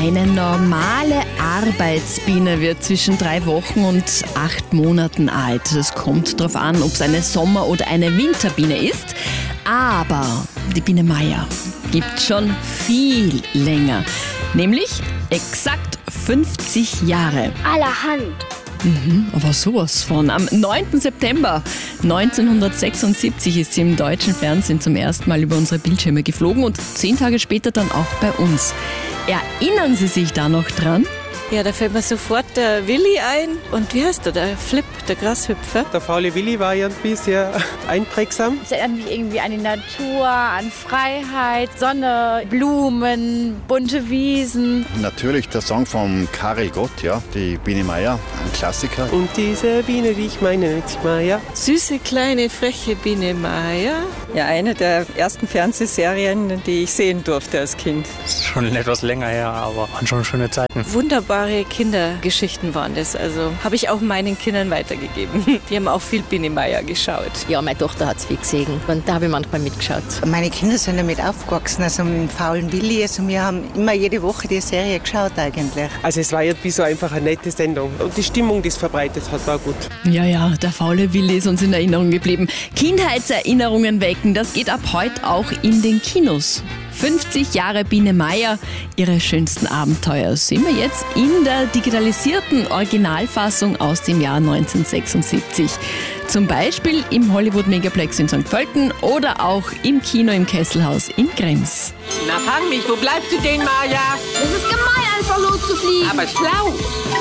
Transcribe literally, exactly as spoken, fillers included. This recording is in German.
Eine normale Arbeitsbiene wird zwischen drei Wochen und acht Monaten alt. Es kommt darauf an, ob es eine Sommer- oder eine Winterbiene ist. Aber die Biene Meier gibt schon viel länger. Nämlich exakt fünfzig Jahre. Allerhand. Mhm, aber sowas von. Am neunten September neunzehnhundertsechsundsiebzig ist sie im deutschen Fernsehen zum ersten Mal über unsere Bildschirme geflogen und zehn Tage später dann auch bei uns. Erinnern Sie sich da noch dran? Ja, da fällt mir sofort der Willi ein. Und wie heißt der, der Flip, der Grashüpfer? Der faule Willi war ja ein bisschen einprägsam. Es erinnert mich irgendwie an die Natur, an Freiheit, Sonne, Blumen, bunte Wiesen. Natürlich der Song von Karel Gott, ja, die Biene Meier, ein Klassiker. Und diese Biene, die ich meine, nennt sich Meier. Süße, kleine, freche Biene Meier. Ja, eine der ersten Fernsehserien, die ich sehen durfte als Kind. Das ist schon etwas länger her, aber waren schon schöne Zeiten. Wunderbare Kindergeschichten waren das. Also habe ich auch meinen Kindern weitergegeben. Die haben auch viel Biene Meier geschaut. Ja, meine Tochter hat es viel gesehen und da habe ich manchmal mitgeschaut. Meine Kinder sind damit aufgewachsen, also mit dem faulen Willi. Also wir haben immer jede Woche die Serie geschaut eigentlich. Also es war irgendwie so einfach eine nette Sendung. Und die Stimmung, die es verbreitet hat, war gut. Ja, ja, der faule Willi ist uns in Erinnerung geblieben. Kindheitserinnerungen wecken, das geht ab heute auch in den Kinos. fünfzig Jahre Biene Meier, ihre schönsten Abenteuer sehen wir jetzt in der digitalisierten Originalfassung aus dem Jahr neunzehnhundertsechsundsiebzig. Zum Beispiel im Hollywood Megaplex in Sankt Pölten oder auch im Kino im Kesselhaus in Krems. Na fang mich, wo bleibst du denn, Maja? Es ist gemein, einfach loszufliegen. Aber schlau.